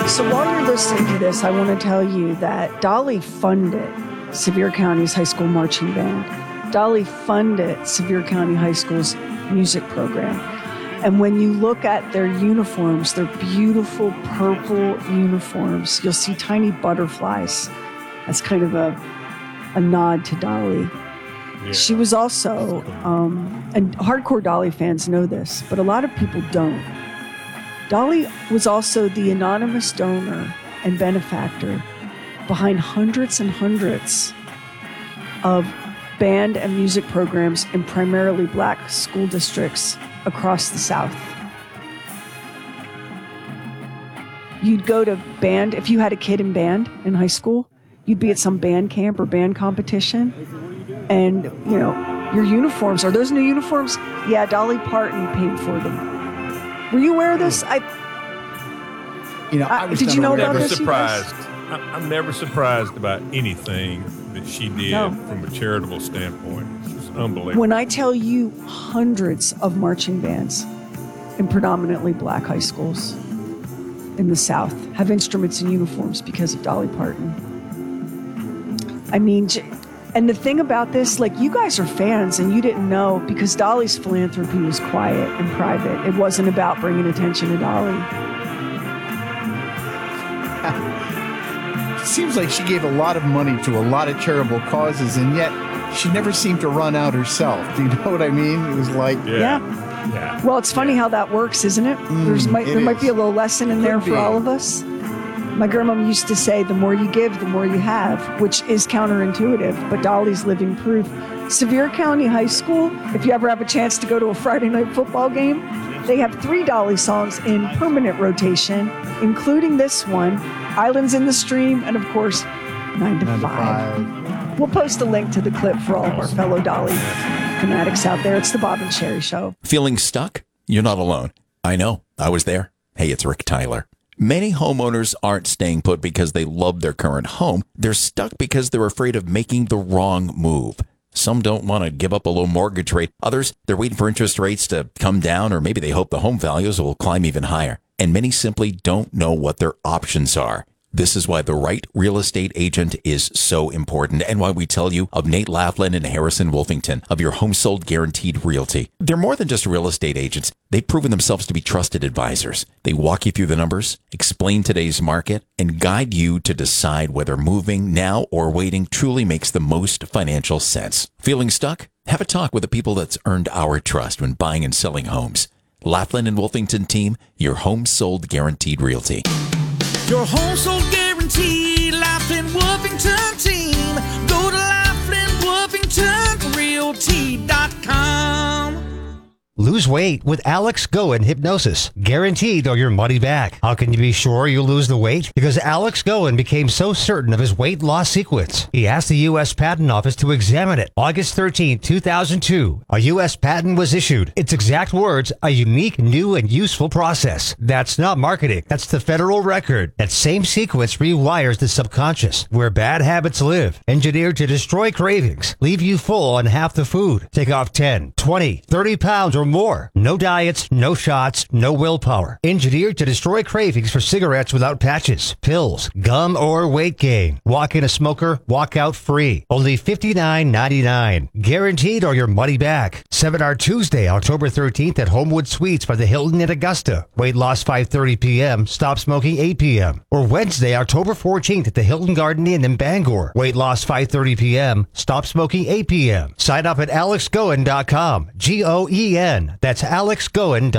So while you're listening to this, I want to tell you that Dolly funded Sevier County's high school marching band. Dolly funded Sevier County High School's music program. And when you look at their uniforms, their beautiful purple uniforms, you'll see tiny butterflies. That's kind of a nod to Dolly. Yeah. She was also, and hardcore Dolly fans know this, but a lot of people don't. Dolly was also the anonymous donor and benefactor behind hundreds and hundreds of band and music programs in primarily black school districts across the South. You'd go to band, if you had a kid in band in high school, you'd be at some band camp or band competition, and, you know, your uniforms, are those new uniforms? Yeah, Dolly Parton paid for them. Were you aware of this? Did you know about this? I'm never surprised about anything that she did from a charitable standpoint. It's unbelievable. When I tell you hundreds of marching bands in predominantly black high schools in the South have instruments and uniforms because of Dolly Parton. I mean, and the thing about this, like, you guys are fans and you didn't know because Dolly's philanthropy was quiet and private. It wasn't about bringing attention to Dolly. It seems like she gave a lot of money to a lot of charitable causes, and yet she never seemed to run out herself. Do you know what I mean? It was like... Yeah. Well, it's funny how that works, isn't it? There might be a little lesson in there for all of us. My grandmama used to say, the more you give, the more you have, which is counterintuitive, but Dolly's living proof. Sevier County High School, if you ever have a chance to go to a Friday night football game, they have 3 Dolly songs in permanent rotation, including this one, Islands in the Stream, and of course, 9 to 5. We'll post a link to the clip for all of our fellow Dolly fanatics out there. It's the Bob and Sherry Show. Feeling stuck? You're not alone. I know. I was there. Hey, it's Rick Tyler. Many homeowners aren't staying put because they love their current home. They're stuck because they're afraid of making the wrong move. Some don't want to give up a low mortgage rate. Others, they're waiting for interest rates to come down, or maybe they hope the home values will climb even higher. And many simply don't know what their options are. This is why the right real estate agent is so important, and why we tell you of Nate Laughlin and Harrison Wolfington of Your Home Sold Guaranteed Realty. They're more than just real estate agents. They've proven themselves to be trusted advisors. They walk you through the numbers, explain today's market, and guide you to decide whether moving now or waiting truly makes the most financial sense. Feeling stuck? Have a talk with the people that's earned our trust when buying and selling homes. Laughlin and Wolfington team, Your Home Sold Guaranteed Realty. Your home sold guaranteed, Laughlin Wolfington team. Go to LaughlinWolfingtonRealty.com. Lose weight with Alex Goen Hypnosis. Guaranteed or your money back. How can you be sure you'll lose the weight? Because Alex Goen became so certain of his weight loss sequence, he asked the U.S. Patent Office to examine it. August 13, 2002, a U.S. patent was issued. Its exact words, a unique, new, and useful process. That's not marketing. That's the federal record. That same sequence rewires the subconscious, where bad habits live. Engineered to destroy cravings, leave you full on half the food, take off 10, 20, 30 pounds or more. No diets, no shots, no willpower. Engineered to destroy cravings for cigarettes without patches, pills, gum, or weight gain. Walk in a smoker, walk out free. Only $59.99. Guaranteed or your money back. Seminar Tuesday, October 13th at Homewood Suites by the Hilton in Augusta. Weight loss 5:30 p.m. Stop smoking 8 p.m. Or Wednesday, October 14th at the Hilton Garden Inn in Bangor. Weight loss 5:30 p.m. Stop smoking 8 p.m. Sign up at alexgoen.com. Goen. That's alexgoen.com.